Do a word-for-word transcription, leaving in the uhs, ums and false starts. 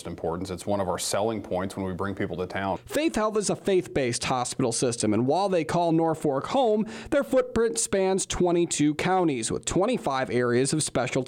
importance. It's one of our selling points when we bring people to town. Faith Health is a faith-based hospital system, and while they call Norfolk home, their footprint spans twenty-two counties with twenty-five areas of specialty